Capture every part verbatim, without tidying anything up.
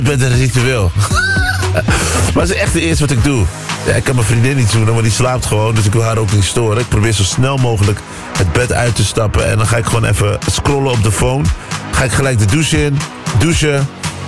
Met een ritueel. Maar het is echt het eerste wat ik doe. Ja, ik kan mijn vriendin niet zoenen, maar die slaapt gewoon. Dus ik wil haar ook niet storen. Ik probeer zo snel mogelijk het bed uit te stappen. En dan ga ik gewoon even scrollen op de phone. Ga ik gelijk de douche in. Douchen.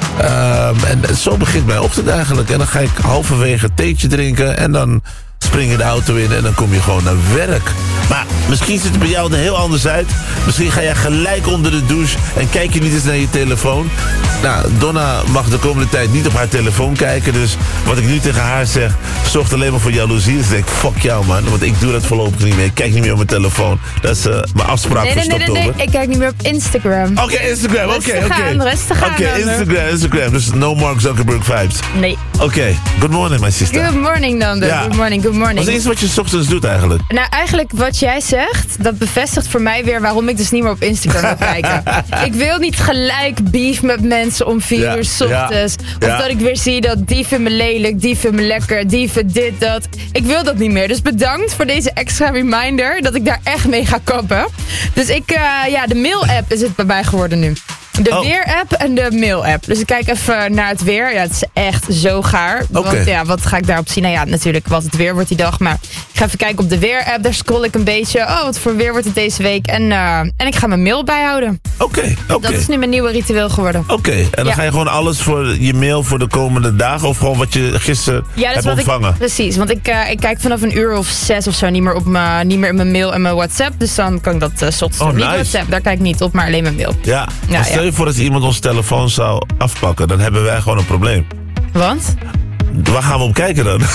Um, en zo begint mijn ochtend eigenlijk. En dan ga ik halverwege een theetje drinken. En dan spring je de auto in en dan kom je gewoon naar werk. Maar misschien ziet het bij jou er heel anders uit. Misschien ga jij gelijk onder de douche en kijk je niet eens naar je telefoon. Nou, Donna mag de komende tijd niet op haar telefoon kijken. Dus wat ik nu tegen haar zeg, zorgt alleen maar voor jaloezie. Dus ik denk, fuck jou man, want ik doe dat voorlopig niet meer. Ik kijk niet meer op mijn telefoon. Dat is uh, mijn afspraak nee, voor nee, nee, stoptober. nee, nee, ik kijk niet meer op Instagram. Oké, okay, Instagram, oké, oké. Rustig aan, rustig aan. Oké, Instagram, Instagram. Dus no Mark Zuckerberg vibes. Nee. Oké, okay. Good morning, my sister. Good morning, Nando. Ja. Good morning, good morning. Wat is het eerste wat je 's ochtends doet eigenlijk? Nou, eigenlijk wat jij zegt, dat bevestigt voor mij weer waarom ik dus niet meer op Instagram wil kijken. Ik wil niet gelijk beef met mensen om vier Ja, uur 's ochtends. ja, Of ja. dat ik weer zie dat die vindt me lelijk, die vindt me lekker, die vindt dit, dat. Ik wil dat niet meer. Dus bedankt voor deze extra reminder dat ik daar echt mee ga kappen. Dus ik, uh, ja, de mail-app is het bij mij geworden nu. De Oh. weer-app en de mail-app. Dus ik kijk even naar het weer. Ja, het is echt zo gaar. Oké. Want ja, wat ga ik daarop zien? Nou ja, natuurlijk wat het weer wordt die dag. Maar ik ga even kijken op de weer-app. Daar scroll ik een beetje. Oh, wat voor weer wordt het deze week? En, uh, en ik ga mijn mail bijhouden. Oké, okay, oké. Dat is nu mijn nieuwe ritueel geworden. Oké, okay. En dan Ja. ga je gewoon alles voor je mail voor de komende dagen? Of gewoon wat je gisteren Ja, dat hebt is wat ontvangen? ik, precies, want ik, uh, ik kijk vanaf een uur of zes of zo niet meer, op mijn, niet meer in mijn mail en mijn WhatsApp. Dus dan kan ik dat uh, 's ochtends Oh, doen. Niet nice. WhatsApp, daar kijk ik niet op, maar alleen mijn mail. Ja, Ja, maar stel je ja. voor dat iemand ons telefoon zou afpakken. Dan hebben wij gewoon een probleem. Want? Waar gaan we op kijken dan?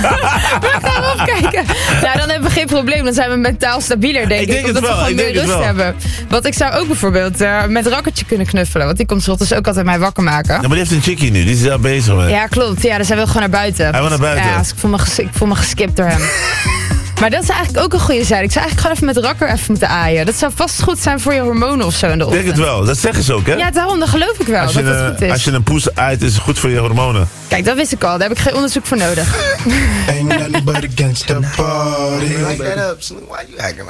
Waar gaan we op kijken? Nou, dan hebben we geen probleem. Dan zijn we mentaal stabieler, denk ik. Ik denk het omdat wel, we gewoon ik meer denk het rust wel. hebben. Want ik zou ook bijvoorbeeld uh, met Rakkertje kunnen knuffelen. Want die komt 's ochtends ook altijd mij wakker maken. Ja, maar die heeft een chickie nu. Die is daar bezig mee. Ja, klopt. Ja, dus hij wil gewoon naar buiten. Hij wil naar buiten. Ja, dus ik voel me, ges- ik voel me geskipt door hem. Maar dat is eigenlijk ook een goede zijde. Ik zou eigenlijk gewoon even met Rakker even moeten aaien. Dat zou vast goed zijn voor je hormonen of zo in de Ik denk ochtend. het wel. Dat zeggen ze ook, hè? Ja, daarom, dat geloof ik wel. als, je dat dat een, goed is. als je een poes uit, is het goed voor je hormonen. Kijk, dat wist ik al. Daar heb ik geen onderzoek voor nodig. Ain't nothing but a gangsta party. Like that up, Snoop. Why you acting